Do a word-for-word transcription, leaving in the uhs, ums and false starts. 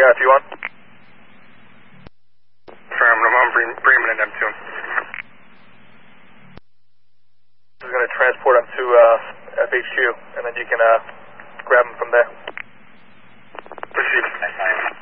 uh, if you want. Affirmative, I'm Bremen and Neptune. We're going to transport him to uh, F H Q, and then you can uh, grab him from there. Proceed.